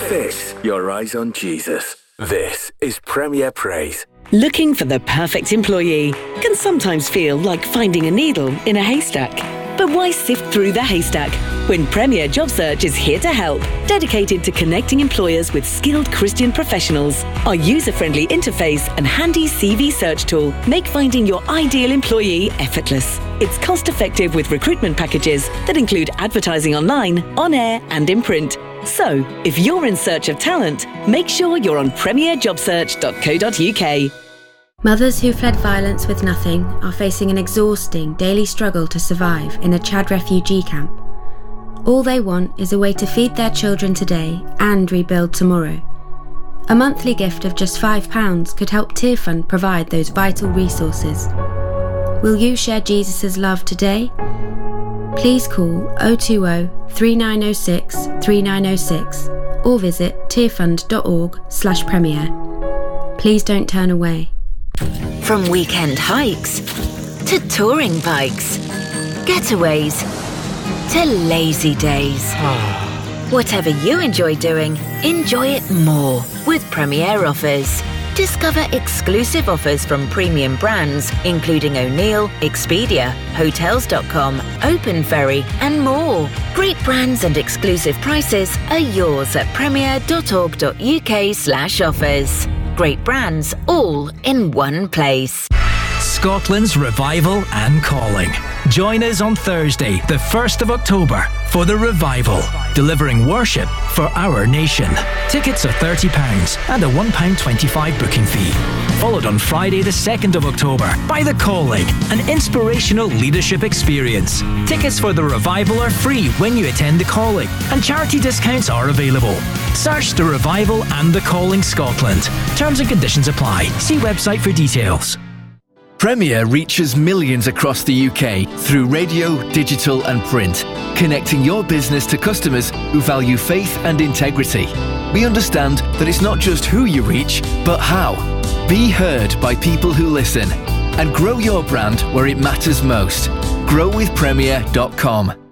Fix your eyes on Jesus. This is Premier Praise. Looking for the perfect employee can sometimes feel like finding a needle in a haystack. But why sift through the haystack when Premier Job Search is here to help, dedicated to connecting employers with skilled Christian professionals? Our user-friendly interface and handy CV search tool make finding your ideal employee effortless. It's cost-effective with recruitment packages that include advertising online, on air and in print. So, if you're in search of talent, make sure you're on premierjobsearch.co.uk. Mothers who fled violence with nothing are facing an exhausting daily struggle to survive in a Chad refugee camp. All they want is a way to feed their children today and rebuild tomorrow. A monthly gift of just £5 could help Tearfund provide those vital resources. Will you share Jesus' love today? Please call 020 3906 3906 or visit tearfund.org/premier. Please don't turn away. From weekend hikes to touring bikes, getaways to lazy days. Whatever you enjoy doing, enjoy it more with Premier Offers. Discover exclusive offers from premium brands, including O'Neill, Expedia, Hotels.com, Open Ferry, and more. Great brands and exclusive prices are yours at premier.org.uk/offers. Great brands, all in one place. Scotland's Revival and Calling. Join us on Thursday, the 1st of October, for the Revival, delivering worship for our nation. Tickets are £30 and a £1.25 booking fee. Followed on Friday, the 2nd of October, by The Calling, an inspirational leadership experience. Tickets for the Revival are free when you attend The Calling, and charity discounts are available. Search The Revival and The Calling Scotland. Terms and conditions apply. See website for details. Premier reaches millions across the UK through radio, digital and print, connecting your business to customers who value faith and integrity. We understand that it's not just who you reach, but how. Be heard by people who listen and grow your brand where it matters most. growwithpremier.com.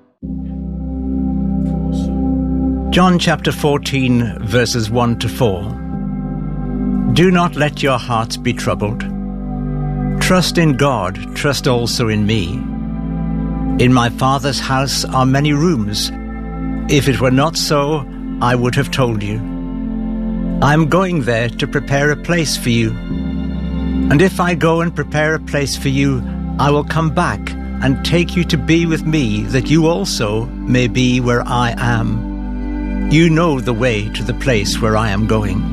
John chapter 14 verses 1 to 4. Do not let your hearts be troubled. Trust in God, trust also in me. In my Father's house are many rooms. If it were not so, I would have told you. I am going there to prepare a place for you. And if I go and prepare a place for you, I will come back and take you to be with me, that you also may be where I am. You know the way to the place where I am going.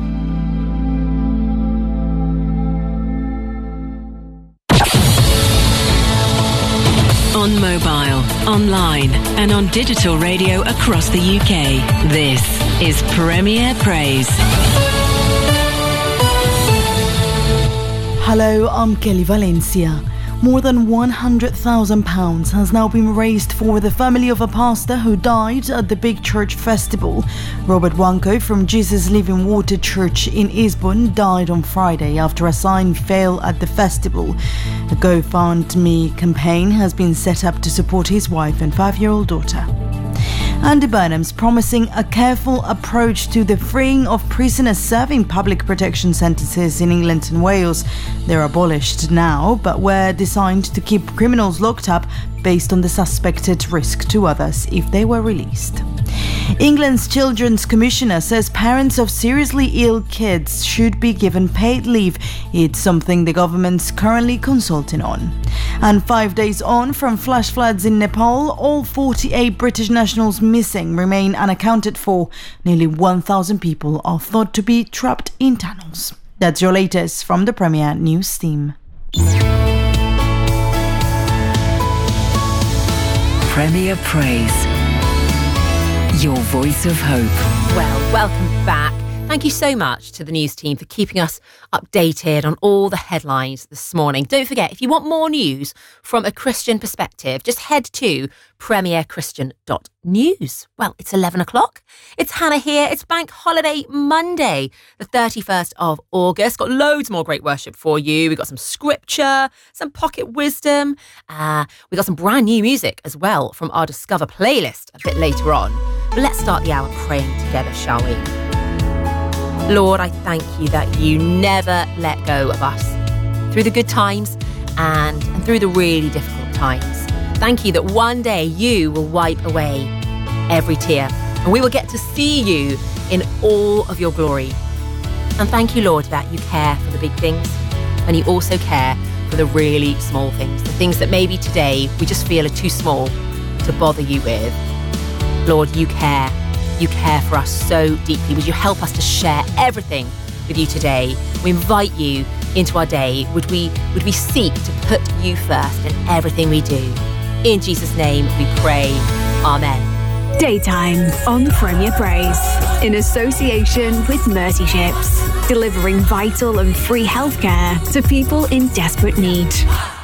On mobile, online and on digital radio across the UK. This is Premier Praise. Hello, I'm Kelly Valencia. More than £100,000 has now been raised for the family of a pastor who died at the Big Church Festival. Robert Wanko from Jesus Living Water Church in Eastbourne died on Friday after a sign fell at the festival. A GoFundMe campaign has been set up to support his wife and 5-year-old daughter. Andy Burnham's promising a careful approach to the freeing of prisoners serving public protection sentences in England and Wales. They're abolished now, but were designed to keep criminals locked up based on the suspected risk to others if they were released. England's Children's Commissioner says parents of seriously ill kids should be given paid leave. It's something the government's currently consulting on. And 5 days on from flash floods in Nepal, all 48 British nationals missing remain unaccounted for. Nearly 1,000 people are thought to be trapped in tunnels. That's your latest from the Premier News team. Premier Praise. Your voice of hope. Well, welcome back. Thank you so much to the news team for keeping us updated on all the headlines this morning. Don't forget, if you want more news from a Christian perspective, just head to premierchristian.news. Well, it's 11 o'clock. It's Hannah here. It's Bank Holiday Monday, the 31st of August. Got loads more great worship for you. We've got some scripture, some pocket wisdom. We've got some brand new music as well from our Discover playlist a bit later on. But let's start the hour praying together, shall we? Lord, I thank you that you never let go of us through the good times and through the really difficult times. Thank you that one day you will wipe away every tear and we will get to see you in all of your glory. And thank you, Lord, that you care for the big things and you also care for the really small things, the things that maybe today we just feel are too small to bother you with. Lord, you care. You care for us so deeply. Would you help us to share everything with you today? We invite you into our day. Would we seek to put you first in everything we do? In Jesus' name we pray. Amen. Daytime on Premier Praise, in association with Mercy Ships, delivering vital and free healthcare to people in desperate need.